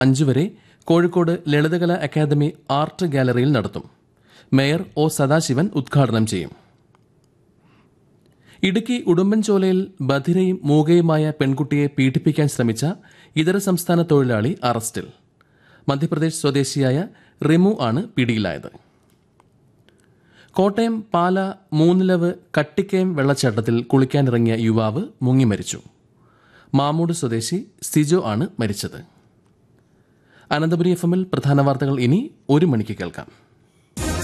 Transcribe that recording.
5 വരെ Kozhikode Lalithakala academy art ഗാലറിയിൽ നടത്തും. മേയർ ഒ സദാശിവൻ ഉദ്ഘാടനം ചെയ്യും. ഇടുക്കി ഉടുമ്പൻചോലയിൽ ബധിരയും മൂകയുമായ പെൺകുട്ടിയെ പീഡിപ്പിക്കാൻ ശ്രമിച്ച ഇതര സംസ്ഥാന തൊഴിലാളി അറസ്റ്റിൽ. മധ്യപ്രദേശ് സ്വദേശിയായ റിമു ആണ് പിടിയിലായത്. കോട്ടയം പാല മൂന്നിലവ് കട്ടിക്കയം വെള്ളച്ചാട്ടത്തിൽ കുളിക്കാനിറങ്ങിയ യുവാവ് മുങ്ങി മരിച്ചു. മാമൂട് സ്വദേശി സിജോ ആണ് മരിച്ചത്. അനന്തപുരി FM-ൽ പ്രധാന വാർത്തകൾ ഇനി 1 മണിക്ക് കേൾക്കാം.